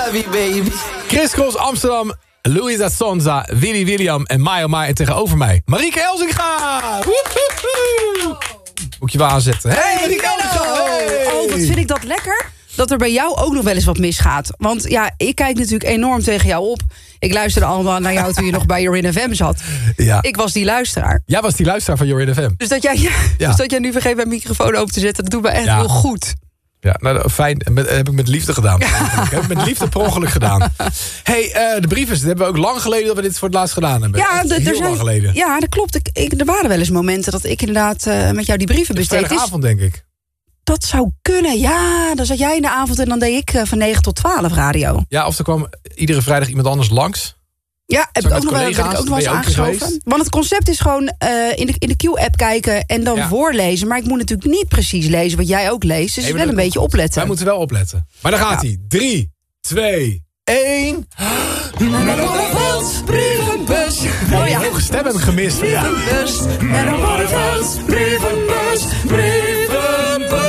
heavy, baby. Chris Cross, Amsterdam, Louisa Sonza, Willy William en Mai Mai. En tegenover mij, Marieke Elsinga. Moet je wel aanzetten. Hey, Marieke Elsinga. Hey. Oh, wat vind ik dat lekker. Dat er bij jou ook nog wel eens wat misgaat. Want ja, ik kijk natuurlijk enorm tegen jou op. Ik luisterde allemaal naar jou toen je nog bij Jorin FM zat. Ja. Ik was die luisteraar. Jij was die luisteraar van Jorin FM. Dus dat jij nu vergeet mijn microfoon open te zetten, dat doet me echt heel goed. Ja, nou, fijn. Heb ik met liefde gedaan. Ik heb het met liefde per ongeluk gedaan. Hey, de brieven, dat hebben we ook lang geleden dat we dit voor het laatst gedaan hebben. Ja, lang geleden. Ja, dat klopt. Er waren wel eens momenten dat ik inderdaad met jou die brieven besteed. Vrijdagavond, denk ik. Dat zou kunnen, ja. Dan zat jij in de avond en dan deed ik van 9 tot 12 radio. Ja, of er kwam iedere vrijdag iemand anders langs. Ja, ben ik ook nog wel eens aangeschoven. Want het concept is gewoon in de Q-app kijken en dan voorlezen. Maar ik moet natuurlijk niet precies lezen wat jij ook leest. Dus wel een beetje opletten. Wij moeten wel opletten. Maar dan gaat hij. 3, 2, 1. Naar de Barneveld brievenbus. Oh ja. Hoge stem heb ik gemist. Brievenbus. Naar de Barneveld brievenbus. Brievenbus.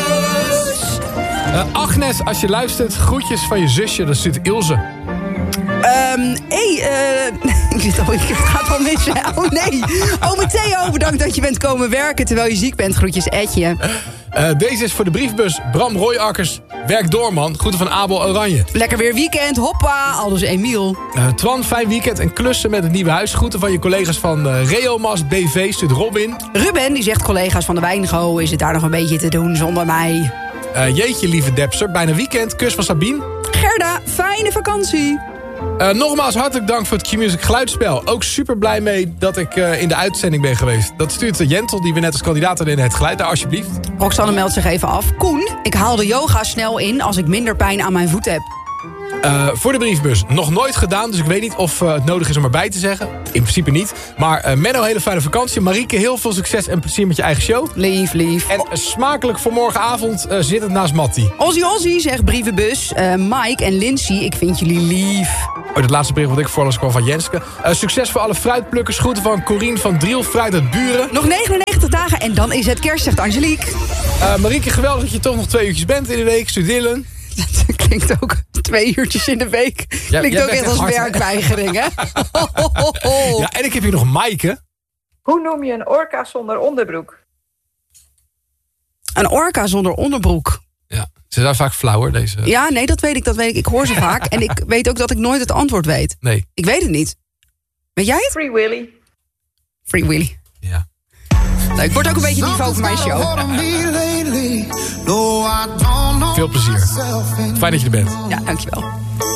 Agnes, als je luistert, groetjes van je zusje. Dat stuurt Ilse. Het gaat wel mis. Oh nee. Oh, Matteo, bedankt dat je bent komen werken terwijl je ziek bent. Groetjes, Etje. Deze is voor de briefbus. Bram Royakkers. Werk door, man. Groeten van Abel Oranje. Lekker weer weekend. Hoppa. Aldus Emiel. Twan, fijn weekend en klussen met het nieuwe huis. Groeten van je collega's van Reomas BV. Stuurt Robin. Ruben, die zegt collega's van de Wijngo. Is het daar nog een beetje te doen zonder mij? Jeetje, lieve Depser. Bijna weekend. Kus van Sabine. Gerda, fijne vakantie. Nogmaals hartelijk dank voor het Q-Music geluidsspel. Ook super blij mee dat ik in de uitzending ben geweest. Dat stuurt Jentel, die we net als kandidaat hadden in het geluid. Daar alsjeblieft. Roxanne meldt zich even af. Koen, ik haal de yoga snel in als ik minder pijn aan mijn voet heb. Voor de briefbus. Nog nooit gedaan, dus ik weet niet of het nodig is om erbij te zeggen. In principe niet. Maar Menno, hele fijne vakantie. Marieke, heel veel succes en plezier met je eigen show. Lief. En smakelijk voor morgenavond zit het naast Mattie. Ozzy, zegt brievenbus. Mike en Lindsay, ik vind jullie lief. Oh, het laatste bericht wat ik voorlas kwam van Jenske. Succes voor alle fruitplukkers. Groeten van Corine van Driel, fruit uit Buren. Nog 99 dagen en dan is het kerst, zegt Angelique. Marieke, geweldig dat je toch nog 2 uurtjes bent in de week. Studillen. Dat klinkt ook 2 uurtjes in de week. Klinkt ook echt als werkweigering, hè? Ja, en ik heb hier nog Maaike. Hoe noem je een orka zonder onderbroek? Een orka zonder onderbroek. Ja, ze zijn vaak flauwer, deze. Ja, nee, dat weet ik. Ik hoor ze vaak. En ik weet ook dat ik nooit het antwoord weet. Nee. Ik weet het niet. Weet jij het? Free Willy. Free Willy. Ja. Nou, ik word ook een beetje niveau van mijn show. Veel plezier. Fijn dat je er bent. Ja, dankjewel.